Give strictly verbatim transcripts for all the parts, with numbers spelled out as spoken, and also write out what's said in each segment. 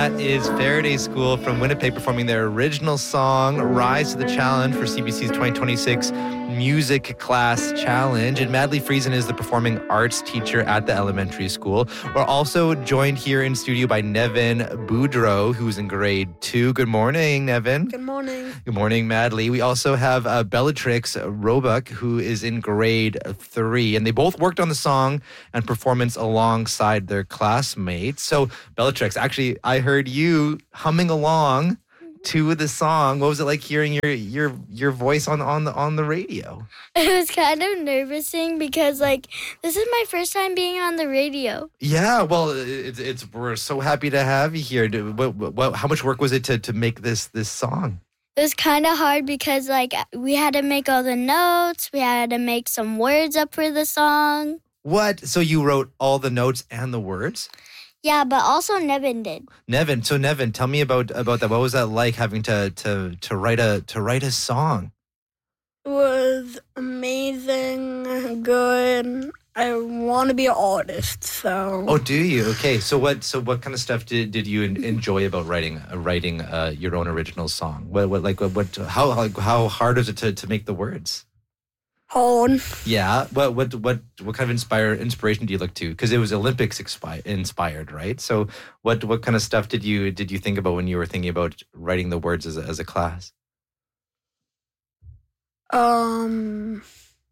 That is Faraday School from Winnipeg performing their original song, Rise to the Challenge, for C B C's twenty twenty-six Music Class Challenge. And Madly Friesen is the performing arts teacher at the elementary school. We're also joined here in studio by Nevin Boudreau, who's in grade two. Good morning, Nevin. Good morning. Good morning, Madly. We also have uh, Bellatrix Roebuck, who is in grade three. And they both worked on the song and performance alongside their classmates. So, Bellatrix, actually, I heard you humming along to the song. What was it like hearing your your your voice on on the on the radio? It was kind of nervousing because like this is my first time being on the radio. Yeah, well, it's it's we're so happy to have you here. What, what, how much work was it to to make this this song? It was kind of hard because like we had to make all the notes, we had to make some words up for the song. What? So you wrote all the notes and the words? Yeah, but also Nevin did. Nevin, so Nevin, tell me about about that. What was that like having to to to write a to write a song? It was amazing, good. I want to be an artist, so. Oh, do you? Okay, so what so what kind of stuff did, did you enjoy about writing uh, writing uh, your own original song? What what like what, what how like, how hard is it to, to make the words? Hard. Yeah. What what what what kind of inspire inspiration do you look to? Because it was Olympics expi- inspired, right? So what what kind of stuff did you did you think about when you were thinking about writing the words as a, as a class? Um.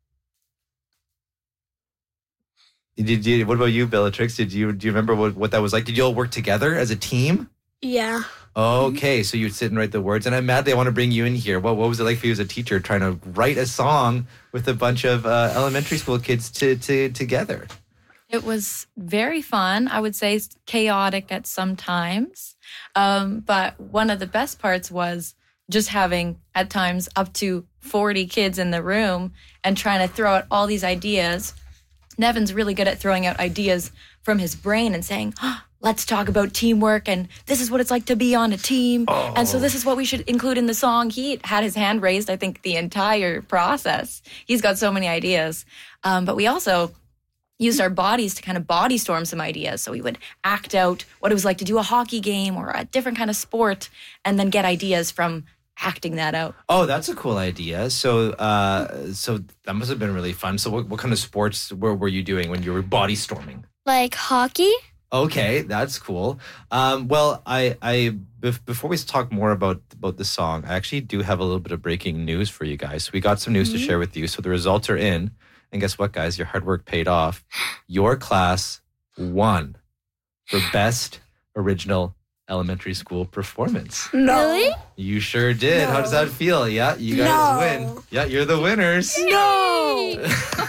Did you? What about you, Bellatrix? Did you do you remember what, what that was like? Did you all work together as a team? Yeah. Okay, so you'd sit and write the words. And I'm Madly, I want to bring you in here. What what was it like for you as a teacher trying to write a song with a bunch of uh, elementary school kids to, to together? It was very fun. I would say chaotic at some times. Um, but one of the best parts was just having, at times, up to forty kids in the room and trying to throw out all these ideas. Nevin's really good at throwing out ideas from his brain and saying, oh, let's talk about teamwork, and this is what it's like to be on a team. Oh. And so this is what we should include in the song. He had his hand raised, I think, the entire process. He's got so many ideas. Um, but we also used our bodies to kind of body storm some ideas. So we would act out what it was like to do a hockey game or a different kind of sport and then get ideas from acting that out. Oh, that's a cool idea. So uh, so that must have been really fun. So what, what kind of sports were, were you doing when you were body storming? Like hockey? Okay, that's cool. Um, well, I, I bef- before we talk more about about the song, I actually do have a little bit of breaking news for you guys. So we got some news mm-hmm. to share with you. So the results are in, and guess what, guys? Your hard work paid off. Your class won for best original elementary school performance. No. Really? You sure did. No. How does that feel? Yeah, you guys No. win. Yeah, you're the winners. No.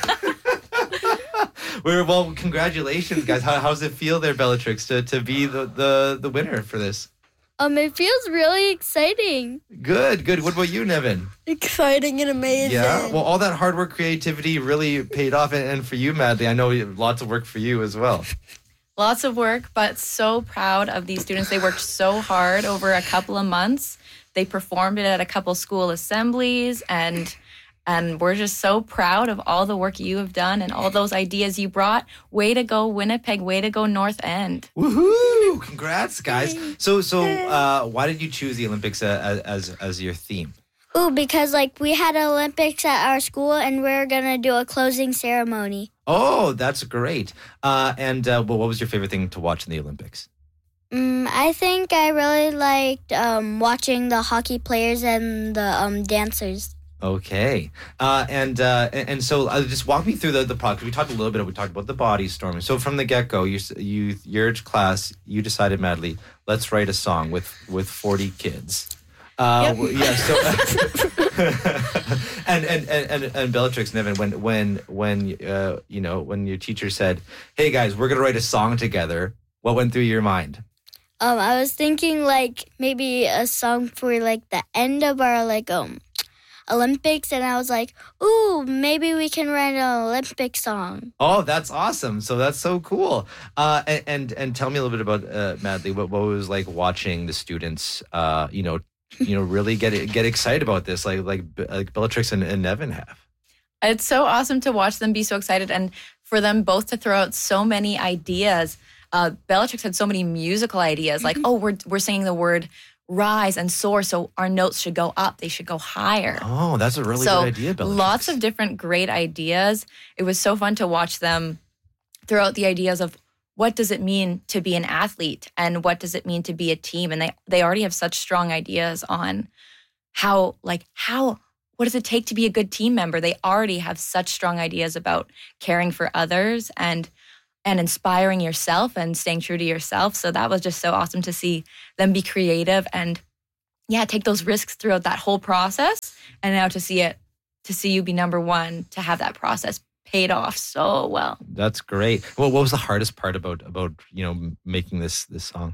We're, well, congratulations, guys. How how's it feel there, Bellatrix, to, to be the, the, the winner for this? Um, it feels really exciting. Good, good. What about you, Nevin? Exciting and amazing. Yeah, well, all that hard work, creativity really paid off. And, and for you, Madly, I know lots of work for you as well. Lots of work, but so proud of these students. They worked so hard over a couple of months. They performed it at a couple school assemblies, and and we're just so proud of all the work you have done and all those ideas you brought. Way to go, Winnipeg. Way to go, North End. Woohoo! Congrats, guys. So, so uh, why did you choose the Olympics uh, as as your theme? Ooh, because like we had Olympics at our school and we're gonna do a closing ceremony. Oh, that's great. Uh, and uh, well, what was your favorite thing to watch in the Olympics? Mm, I think I really liked um, watching the hockey players and the um, dancers. Okay. Uh, and, uh, and and so uh, just walk me through the, the product. We talked a little bit, we talked about the body storming. So from the get-go, you, you, your class, you decided, Madly, let's write a song with, with forty kids. Uh, yep. Yeah. So, and, and and and Bellatrix, Nevin, when when when uh, you know when your teacher said, "Hey guys, we're gonna write a song together," what went through your mind? Um, I was thinking like maybe a song for like the end of our like um Olympics, and I was like, "Ooh, maybe we can write an Olympic song." Oh, that's awesome! So that's so cool. Uh, and, and and tell me a little bit about uh, Madly. What what it was like watching the students, uh, you know. you know, really get get excited about this, like like like Bellatrix and, and Nevin have. It's so awesome to watch them be so excited and for them both to throw out so many ideas. Uh, Bellatrix had so many musical ideas, like, oh, we're we're singing the word rise and soar, so our notes should go up, they should go higher. Oh, that's a really so good idea, Bellatrix. Lots of different great ideas. It was so fun to watch them throw out the ideas of what does it mean to be an athlete and what does it mean to be a team. And they, they already have such strong ideas on how, like, how, what does it take to be a good team member? They already have such strong ideas about caring for others and and inspiring yourself and staying true to yourself. So that was just so awesome to see them be creative and, yeah, take those risks throughout that whole process. And now to see it, to see you be number one, to have that process paid off so well. That's great. Well, what was the hardest part about, about you know, making this this song?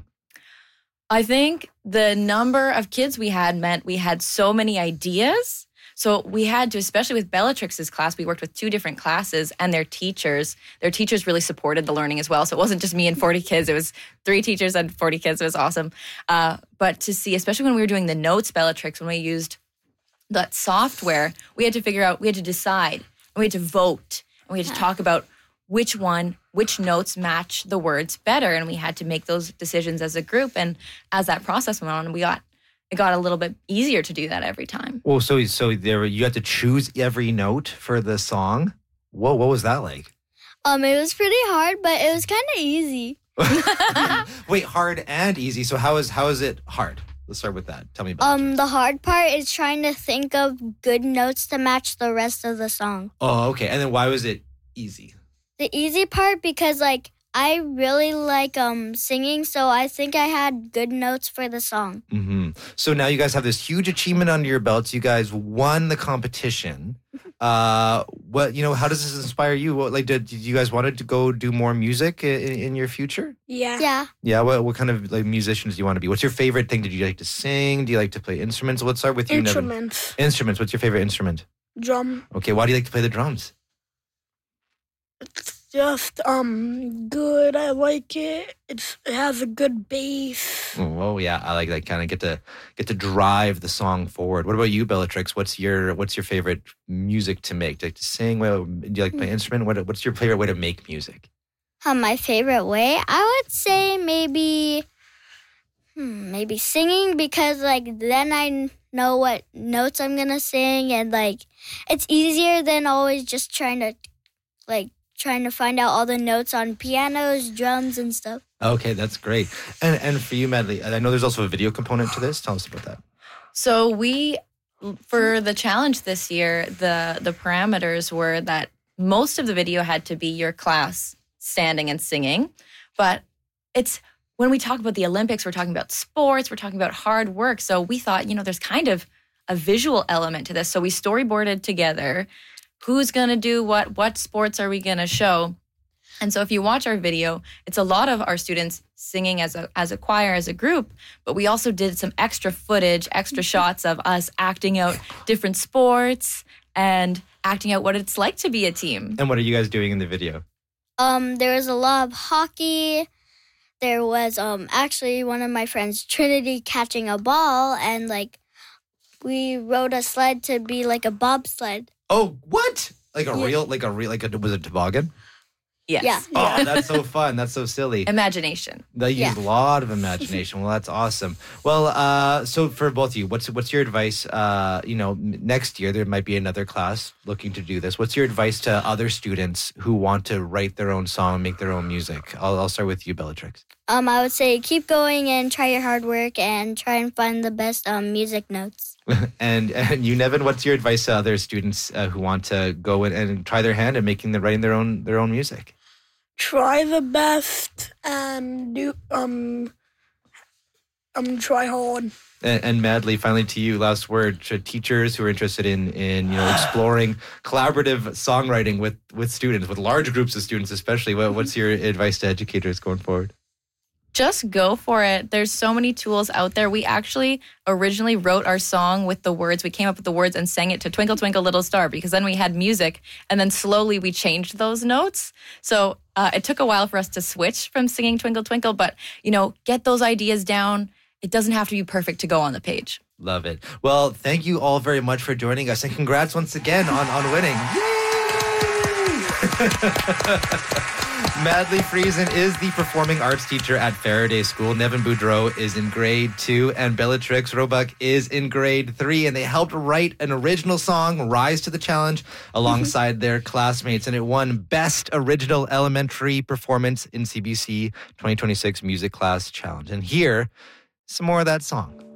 I think the number of kids we had meant we had so many ideas. So we had to, especially with Bellatrix's class, we worked with two different classes and their teachers. Their teachers really supported the learning as well. So it wasn't just me and forty kids. It was three teachers and forty kids. It was awesome. Uh, but to see, especially when we were doing the notes Bellatrix, when we used that software, we had to figure out, we had to decide, and we had to vote, and we had to talk about which one, which notes match the words better. And we had to make those decisions as a group. And as that process went on, we got it got a little bit easier to do that every time. Well, so so there you had to choose every note for the song. Whoa, what was that like? Um, it was pretty hard, but it was kind of easy. Wait, hard and easy. So how is how is it hard? Let's start with that. Tell me about it. Um, the hard part is trying to think of good notes to match the rest of the song. Oh, okay. And then why was it easy? The easy part because like I really like um singing, so I think I had good notes for the song. Mm-hmm. So now you guys have this huge achievement under your belts. You guys won the competition. Uh, what you know? How does this inspire you? What like did, did you guys wanted to go do more music in, in your future? Yeah. Yeah. Yeah. What what kind of like musicians do you want to be? What's your favorite thing? Did you like to sing? Do you like to play instruments? Let's start with you, Nevin. Instruments. Instruments. What's your favorite instrument? Drum. Okay. Why do you like to play the drums? It's just um good. I like it. It's it has a good bass. Oh yeah, I like that. Kind of get to get to drive the song forward. What about you, Bellatrix? What's your what's your favorite music to make? Do you like to sing? Well, do you like to play instrument? What what's your favorite way to make music? Um, my favorite way, I would say maybe, hmm, maybe singing because like then I know what notes I'm gonna sing and like it's easier than always just trying to like. trying to find out all the notes on pianos, drums, and stuff. Okay, that's great. And and for you, Medley, I know there's also a video component to this. Tell us about that. So we, for the challenge this year, the the parameters were that most of the video had to be your class standing and singing. But it's when we talk about the Olympics, we're talking about sports, we're talking about hard work. So we thought, you know, there's kind of a visual element to this. So we storyboarded together. Who's going to do what? What sports are we going to show? And so if you watch our video, it's a lot of our students singing as a as a choir, as a group, but we also did some extra footage, extra shots of us acting out different sports and acting out what it's like to be a team. And what are you guys doing in the video? Um, there was a lot of hockey. There was um actually one of my friends, Trinity, catching a ball, and like we rode a sled to be like a bobsled. Oh, what? Like a yeah. real, like a real, like a, was it toboggan? Yes. Yeah. Oh, that's so fun. That's so silly. Imagination. They use yeah. a lot of imagination. Well, that's awesome. Well, uh, so for both of you, what's what's your advice? Uh, you know, next year there might be another class looking to do this. What's your advice to other students who want to write their own song, make their own music? I'll, I'll start with you, Bellatrix. Um, I would say keep going and try your hard work and try and find the best um music notes. and and you, Nevin, what's your advice to other students uh, who want to go in and try their hand at making the writing their own their own music? Try the best and do um um try hard. And, and Madly, finally to you, last word to teachers who are interested in in you know exploring collaborative songwriting with with students, with large groups of students, especially. What, what's your advice to educators going forward? Just go for it. There's so many tools out there. We actually originally wrote our song with the words. We came up with the words and sang it to Twinkle, Twinkle, Little Star because then we had music and then slowly we changed those notes. So uh, it took a while for us to switch from singing Twinkle, Twinkle, but, you know, get those ideas down. It doesn't have to be perfect to go on the page. Love it. Well, thank you all very much for joining us and congrats once again on, on winning. Yay! Madly Friesen is the performing arts teacher at Faraday School. Nevin Boudreau is in grade two, and Bellatrix Roebuck is in grade three. And they helped write an original song, Rise to the Challenge, alongside their classmates. And it won Best Original Elementary Performance in C B C twenty twenty-six Music Class Challenge. And here, some more of that song.